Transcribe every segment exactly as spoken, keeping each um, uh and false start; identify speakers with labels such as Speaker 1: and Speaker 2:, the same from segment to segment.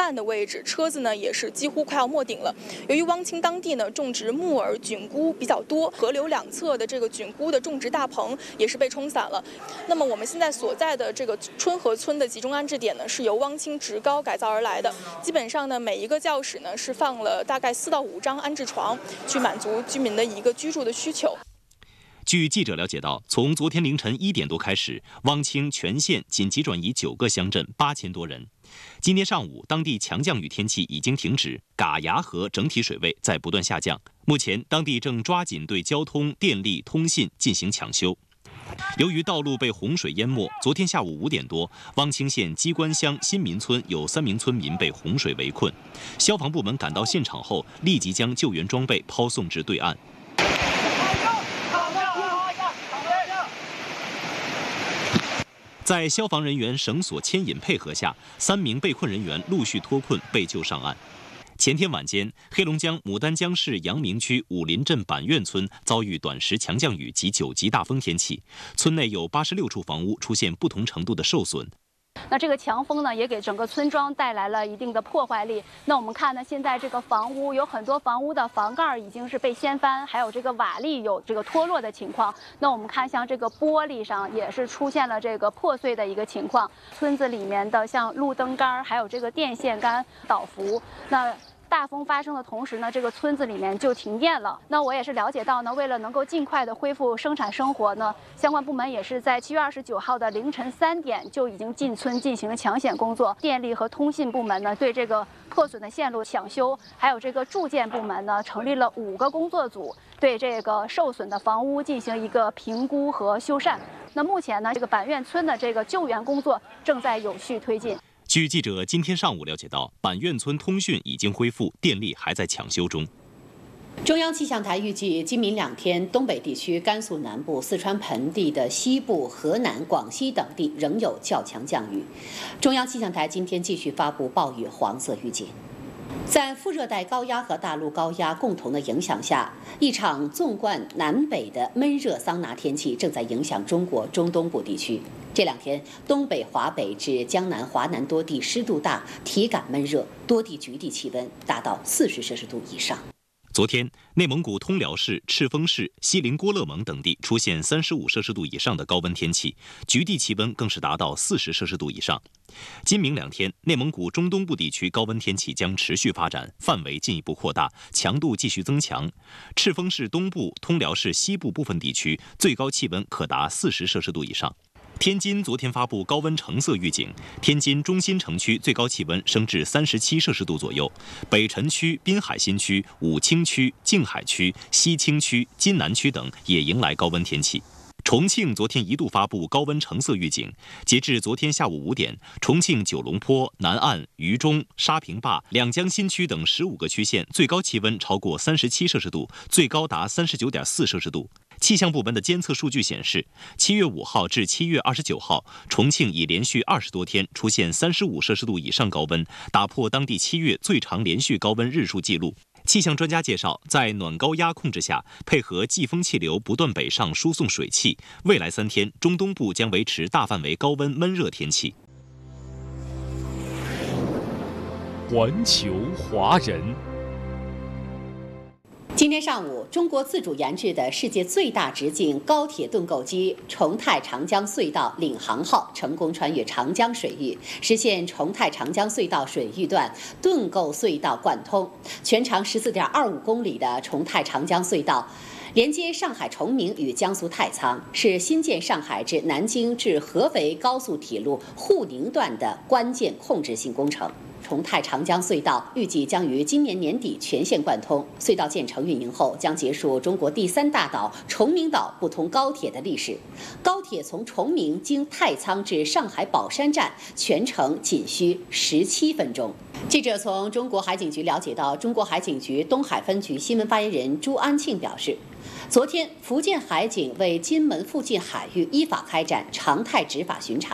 Speaker 1: 半的位置，车子呢也是几乎快要没顶了。由于汪清当地呢种植木耳、菌菇比较多，河流两侧的这个菌菇的种植大棚也是被冲散了。那么我们现在所在的这个春和村的集中安置点呢，是由汪清职高改造而来的。基本上呢，每一个教室呢是放了大概四到五张安置床，去满足居民的一个居住的需求。
Speaker 2: 据记者了解到，从昨天凌晨一点多开始，汪清全县紧急转移九个乡镇，八千多人。今天上午，当地强降雨天气已经停止，嘎牙河整体水位在不断下降。目前，当地正抓紧对交通、电力、通信进行抢修。由于道路被洪水淹没，昨天下午五点多，汪清县鸡冠乡新民村有三名村民被洪水围困。消防部门赶到现场后，立即将救援装备抛送至对岸。在消防人员绳索牵引配合下，三名被困人员陆续脱困被救上岸。前天晚间，黑龙江牡丹江市阳明区武林镇板院村遭遇短时强降雨及九级大风天气，村内有八十六处房屋出现不同程度的受损。
Speaker 3: 那这个强风呢，也给整个村庄带来了一定的破坏力。那我们看呢，现在这个房屋有很多房屋的房盖已经是被掀翻，还有这个瓦砾有这个脱落的情况。那我们看像这个玻璃上也是出现了这个破碎的一个情况。村子里面的像路灯杆还有这个电线杆倒伏。那大风发生的同时呢，这个村子里面就停电了。那我也是了解到呢，为了能够尽快的恢复生产生活呢，相关部门也是在七月二十九号的凌晨三点就已经进村进行了抢险工作。电力和通信部门呢，对这个破损的线路抢修，还有这个住建部门呢，成立了五个工作组，对这个受损的房屋进行一个评估和修缮。那目前呢，这个板院村的这个救援工作正在有序推进。
Speaker 2: 据记者今天上午了解到，板院村通讯已经恢复，电力还在抢修中。
Speaker 4: 中央气象台预计，今明两天，东北地区、甘肃南部、四川盆地的西部、河南、广西等地仍有较强降雨。中央气象台今天继续发布暴雨黄色预警。在副热带高压和大陆高压共同的影响下，一场纵贯南北的闷热桑拿天气正在影响中国中东部地区。这两天，东北、华北至江南、华南多地湿度大，体感闷热，多地局地气温达到四十摄氏度以上。
Speaker 2: 昨天，内蒙古通辽市、赤峰市、锡林郭勒盟等地出现三十五摄氏度以上的高温天气，局地气温更是达到四十摄氏度以上。今明两天，内蒙古中东部地区高温天气将持续发展，范围进一步扩大，强度继续增强。赤峰市东部、通辽市西部部分地区最高气温可达四十摄氏度以上。天津昨天发布高温橙色预警，天津中心城区最高气温升至三十七摄氏度左右，北辰区、滨海新区、武清区、静海区、西青区、津南区等也迎来高温天气。重庆昨天一度发布高温橙色预警，截至昨天下午五点，重庆九龙坡、南岸、渝中、沙坪坝、两江新区等十五个区县最高气温超过三十七摄氏度，最高达三十九点四摄氏度。气象部门的监测数据显示，七月五号至七月二十九号，重庆已连续二十多天出现三十五摄氏度以上高温，打破当地七月最长连续高温日数记录。气象专家介绍，在暖高压控制下，配合季风气流不断北上输送水汽，未来三天中东部将维持大范围高温闷热天气。
Speaker 5: 环球华人。
Speaker 4: 今天上午，中国自主研制的世界最大直径高铁盾构机重泰长江隧道领航号成功穿越长江水域，实现重泰长江隧道水域段盾构隧道贯通。全长十四点二五公里的重泰长江隧道，连接上海崇明与江苏太仓，是新建上海至南京至合肥高速铁路沪宁段的关键控制性工程。重泰长江隧道预计将于今年年底全线贯通。隧道建成运营后，将结束中国第三大岛崇明岛不通高铁的历史。高铁从崇明经太仓至上海宝山站，全程仅需十七分钟。记者从中国海警局了解到，中国海警局东海分局新闻发言人朱安庆表示，昨天福建海警为金门附近海域依法开展常态执法巡查。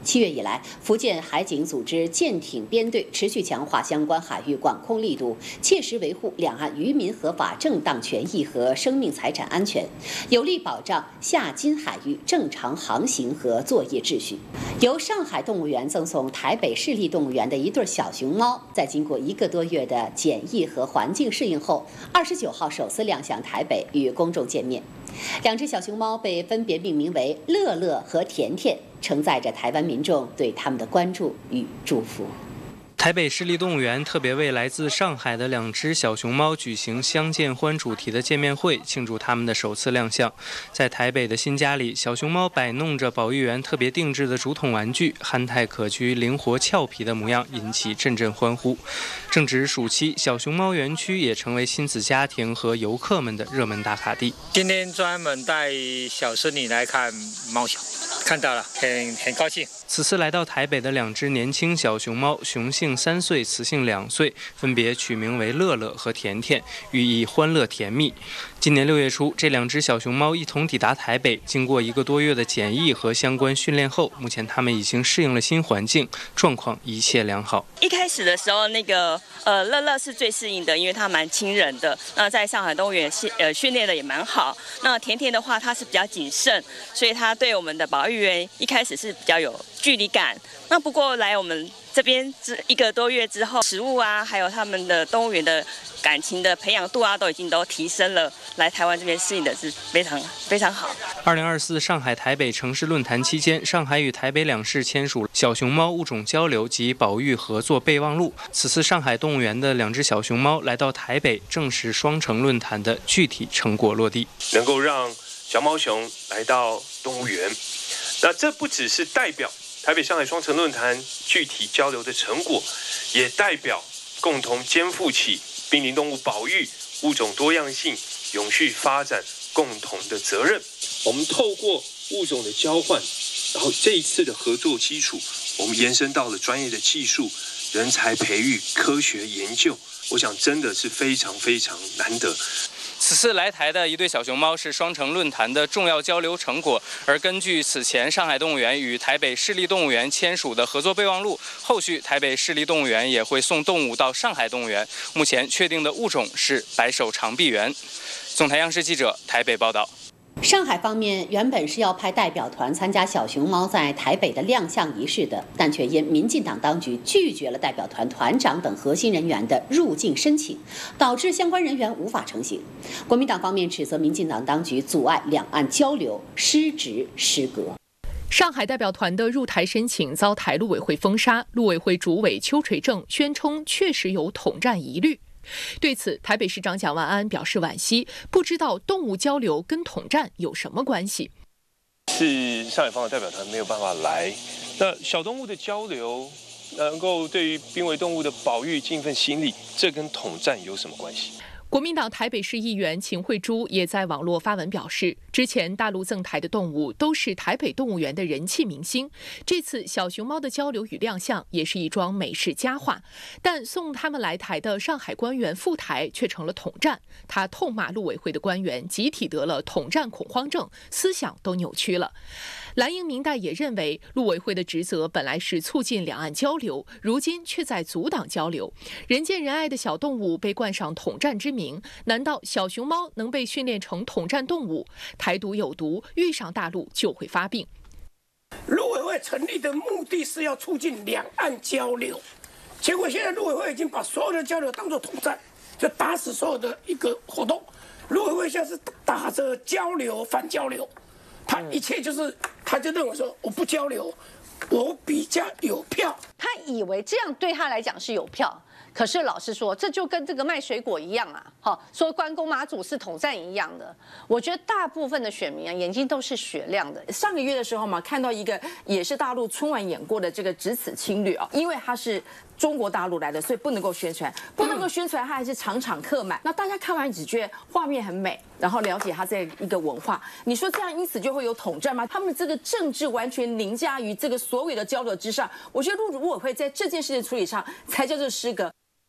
Speaker 4: 七月以来，福建海警组织舰艇编队持续强化相关海域管控力度，切实维护两岸渔民合法正当权益和生命财产安全，有力保障下金海域正常航行和作业秩序。由上海动物园赠送台北市立动物园的一对小熊猫，在经过一个多月的检疫和环境适应后，二十九号首次亮相台北与公众见面。两只小熊猫被分别命名为乐乐和甜甜，承载着台湾民众对他们的关注与祝福。
Speaker 6: 台北市立动物园特别为来自上海的两只小熊猫举行相见欢主题的见面会，庆祝他们的首次亮相。在台北的新家里，小熊猫摆弄着保育员特别定制的竹筒玩具，憨态可掬、灵活俏皮的模样引起阵阵欢呼。正值暑期，小熊猫园区也成为亲子家庭和游客们的热门打卡地。
Speaker 7: 今天专门带小孙女来看猫小，看到了，很很高兴。
Speaker 6: 此次来到台北的两只年轻小熊猫，雄性三岁，雌性两岁，分别取名为乐乐和甜甜，寓意欢乐甜蜜。今年六月初，这两只小熊猫一同抵达台北，经过一个多月的检疫和相关训练后，目前它们已经适应了新环境，状况一切良好。
Speaker 8: 一开始的时候，那个呃乐乐是最适应的，因为它蛮亲人的。那在上海动物园训呃训练的也蛮好。那甜甜的话，它是比较谨慎，所以它对我们的保育员一开始是比较有距离感。那不过来我们这边之一个多月之后，食物啊，还有他们的动物园的感情的培养度啊，都已经都提升了。来台湾这边适应的是非常非常好。
Speaker 6: 二零二四上海台北城市论坛期间，上海与台北两市签署小熊猫物种交流及保育合作备忘录。此次上海动物园的两只小熊猫来到台北，正是双城论坛的具体成果落地。
Speaker 9: 能够让小猫熊来到动物园，那这不只是代表台北上海双城论坛具体交流的成果，也代表共同肩负起濒临动物保育、物种多样性、永续发展共同的责任。我们透过物种的交换，然后这一次的合作基础，我们延伸到了专业的技术、人才培育、科学研究，我想真的是非常非常难得。
Speaker 6: 此次来台的一对小熊猫是双城论坛的重要交流成果，而根据此前上海动物园与台北市立动物园签署的合作备忘录，后续台北市立动物园也会送动物到上海动物园。目前确定的物种是白手长臂猿。总台央视记者台北报道。
Speaker 4: 上海方面原本是要派代表团参加小熊猫在台北的亮相仪式的，但却因民进党当局拒绝了代表团团长等核心人员的入境申请，导致相关人员无法成行。国民党方面指责民进党当局阻碍两岸交流，失职失格。
Speaker 10: 上海代表团的入台申请遭台陆委会封杀，陆委会主委邱垂正宣称确实有统战疑虑。对此，台北市长蒋万安表示惋惜，不知道动物交流跟统战有什么关系。
Speaker 9: 是上海方的代表团没有办法来，那小动物的交流能够对于濒危动物的保育尽一份心力，这跟统战有什么关系？
Speaker 10: 国民党台北市议员秦慧珠也在网络发文表示，之前大陆赠台的动物都是台北动物园的人气明星，这次小熊猫的交流与亮相也是一桩美事佳话，但送他们来台的上海官员赴台却成了统战。他痛骂陆委会的官员集体得了统战恐慌症，思想都扭曲了。蓝营民代也认为，陆委会的职责本来是促进两岸交流，如今却在阻挡交流。人见人爱的小动物被冠上统战之名，难道小熊猫能被训练成统战动物？台独有毒，遇上大陆就会发病。
Speaker 11: 陆委会成立的目的是要促进两岸交流，结果现在陆委会已经把所有的交流当作统战，就打死所有的一个活动。陆委会现在是打着交流反交流，他一切就是他就认为说我不交流，我比较有票。
Speaker 12: 他以为这样对他来讲是有票。可是老实说，这就跟这个卖水果一样啊，好说关公马祖是统战一样的。我觉得大部分的选民啊，眼睛都是雪亮的。
Speaker 13: 上个月的时候嘛，看到一个也是大陆春晚演过的这个只此侵略啊，因为他是中国大陆来的，所以不能够宣传，不能够宣传，他还是场场客满。那大家看完只觉得画面很美，然后了解他这一个文化。你说这样因此就会有统战吗？他们这个政治完全凌驾于这个所有的交流之上。我觉得陆陆委会在这件事的处理上才叫做失格。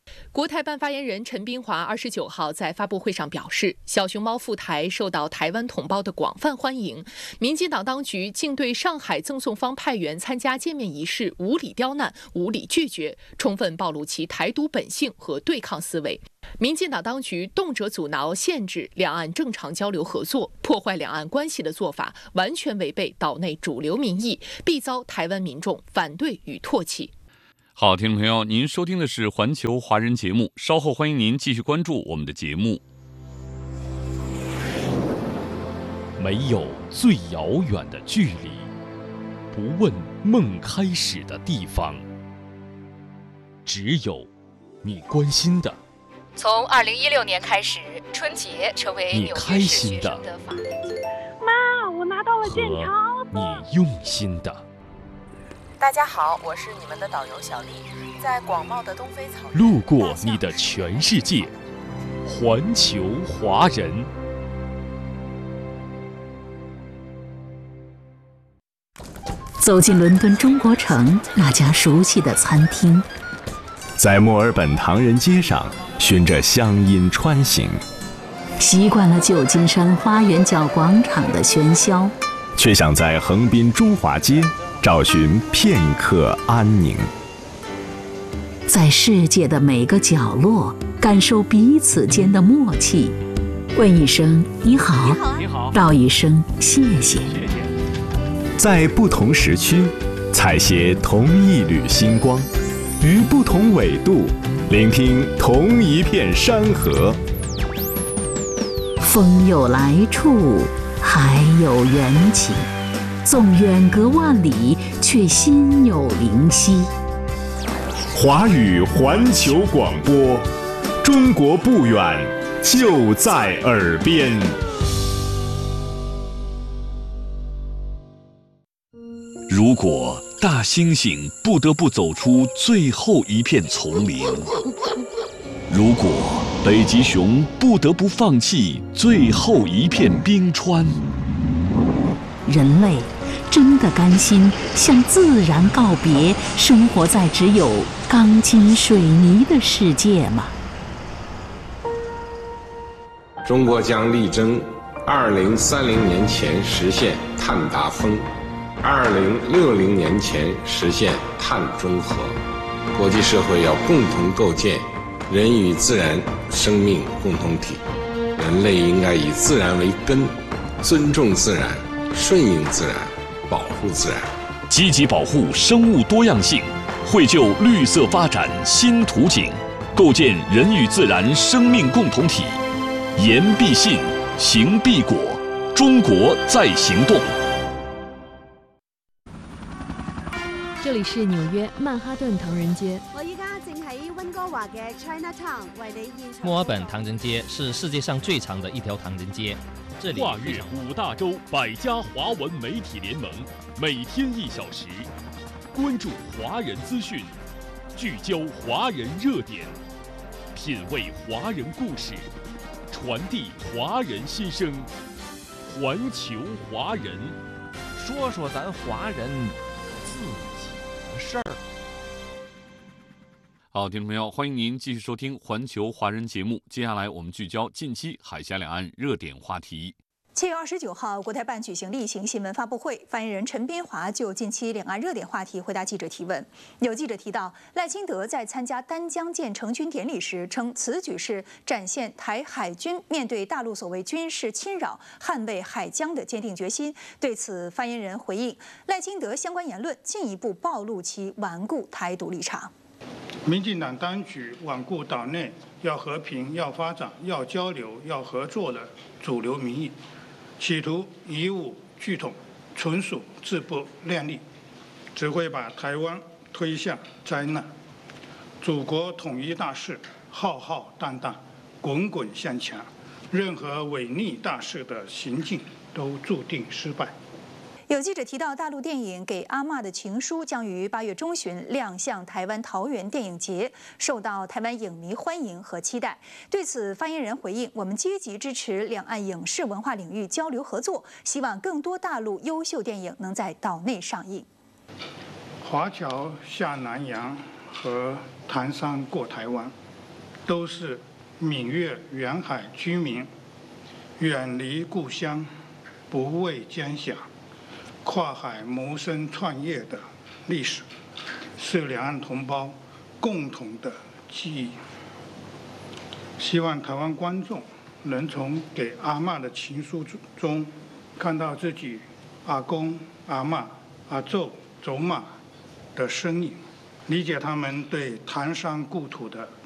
Speaker 10: 国台办发言人陈斌华二十九号在发布会上表示，小熊猫赴台受到台湾同胞的广泛欢迎，民进党当局竟对上海赠送方派员参加见面仪式无理刁难、无理拒绝，充分暴露其台独本性和对抗思维。民进党当局动辄阻挠、限制两岸正常交流合作，破坏两岸关系的做法，完全违背岛内主流民意，必遭台湾民众反对与唾弃。
Speaker 14: 好，听众朋友，您收听的是环球华人节目，稍后欢迎您继续关注我们的节目。
Speaker 5: 没有最遥远的距离，不问梦开始的地方，只有你关心的。
Speaker 10: 从二零一六年开始，春节成为
Speaker 5: 你开心的。
Speaker 15: 妈，我拿到了健康。
Speaker 5: 你用心的。
Speaker 16: 大家好，我是你们的导游小丽，在广袤的东非草原，
Speaker 5: 路过你的全世界，环球华人。
Speaker 17: 走进伦敦中国城那家熟悉的餐厅，
Speaker 18: 在墨尔本唐人街上循着乡音穿行，
Speaker 17: 习惯了旧金山花园角广场的喧嚣，
Speaker 18: 却想在横滨中华街找寻片刻安宁。
Speaker 17: 在世界的每个角落感受彼此间的默契，问一声你好，
Speaker 14: 你好，
Speaker 17: 道一声谢谢。
Speaker 18: 在不同时区采撷同一缕星光，于不同纬度聆听同一片山河。
Speaker 17: 风有来处，海有缘起，纵远隔万里，却心有灵犀。
Speaker 18: 华语环球广播，中国不远，就在耳边。
Speaker 19: 如果大猩猩不得不走出最后一片丛林，如果北极熊不得不放弃最后一片冰川，
Speaker 17: 人类真的甘心向自然告别，生活在只有钢筋水泥的世界吗？
Speaker 20: 中国将力争二零三零年前实现碳达峰，二零六零年前实现碳中和。国际社会要共同构建人与自然生命共同体，人类应该以自然为根，尊重自然，顺应自然，保护自然，
Speaker 19: 积极保护生物多样性，绘就绿色发展新图景，构建人与自然生命共同体。言必信，行必果，中国在行动。
Speaker 21: 这里是纽约曼哈顿唐人街。
Speaker 22: 我依家正喺温哥華嘅 Chinatown 為你現場。
Speaker 23: 墨爾本唐人街是世界上最長的一條唐人街。这里
Speaker 5: 跨越五大洲百家华文媒体联盟，每天一小时，关注华人资讯，聚焦华人热点，品味华人故事，传递华人心声。环球华人，
Speaker 24: 说说咱华人自己的事儿。
Speaker 14: 好，听众朋友，欢迎您继续收听环球华人节目。接下来我们聚焦近期海峡两岸热点话题。
Speaker 25: 七月二十九号，国台办举行例行新闻发布会，发言人陈斌华就近期两岸热点话题回答记者提问。有记者提到，赖清德在参加丹江舰成军典礼时称，此举是展现台海军面对大陆所谓军事侵扰、捍卫海疆的坚定决心。对此，发言人回应，赖清德相关言论进一步暴露其顽固台独立场。
Speaker 26: 民进党当局罔顾岛内要和平、要发展、要交流、要合作的主流民意，企图以武拒统，纯属自不量力，只会把台湾推向灾难。祖国统一大事浩浩荡荡，滚滚向前，任何违逆大事的行径都注定失败。
Speaker 25: 有记者提到，大陆电影《给阿嬷的情书》将于八月中旬亮相台湾桃园电影节，受到台湾影迷欢迎和期待。对此，发言人回应：“我们积极支持两岸影视文化领域交流合作，希望更多大陆优秀电影能在岛内上映。”
Speaker 26: 华侨下南洋和唐山过台湾， 都是闽粤沿海居民远离故乡、不畏艰险、跨海谋生创业的历史，是两岸同胞共同的记忆。希望台湾观众能从给阿嬷的情书中看到自己阿公、阿嬷、阿祖、祖妈的身影，理解他们对唐山故土的